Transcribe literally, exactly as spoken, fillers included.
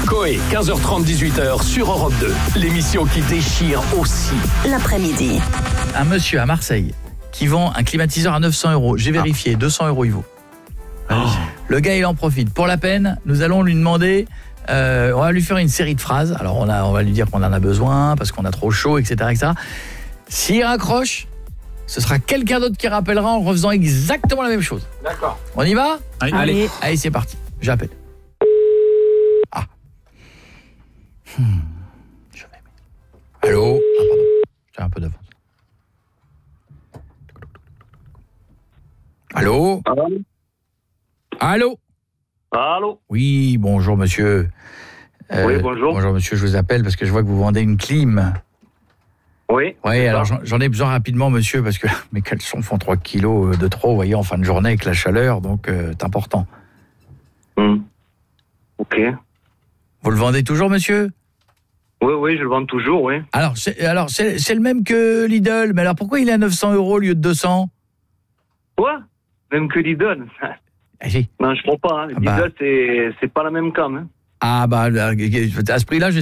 Coé, quinze heures trente, dix-huit heures sur Europe deux. L'émission qui déchire aussi l'après-midi. Un monsieur à Marseille qui vend un climatiseur à neuf cents euros. J'ai vérifié, deux cents euros il vaut. Oh. Le gars, il en profite. Pour la peine, nous allons lui demander... Euh, on va lui faire une série de phrases. Alors, on, a, on va lui dire qu'on en a besoin, parce qu'on a trop chaud, et cetera, et cetera. S'il raccroche, ce sera quelqu'un d'autre qui rappellera en refaisant exactement la même chose. D'accord. On y va ? Allez. Allez, Allez c'est parti. J'appelle. Ah. Hmm. Je vais... Allô ? Ah, pardon. J'ai un peu d'avance. Allô ? Allô ? Allô ? Allô ? Oui, bonjour monsieur. Euh, oui, bonjour. Bonjour monsieur, je vous appelle parce que je vois que vous vendez une clim. Oui. Oui, alors j'en, j'en ai besoin rapidement monsieur parce que mes caleçons font trois kilos de trop, vous voyez, en fin de journée avec la chaleur, donc euh, c'est important. Hum. Ok. Vous le vendez toujours monsieur ? Oui, oui, je le vends toujours, oui. Alors, c'est, alors c'est, c'est le même que Lidl, mais alors pourquoi il est à neuf cents euros au lieu de deux cents ? Quoi ? Même que Lidl. Ah, si. Non, je crois pas. Hein. Ah bah. Lidl, c'est, c'est pas la même cam. Hein. Ah bah, à ce prix-là, je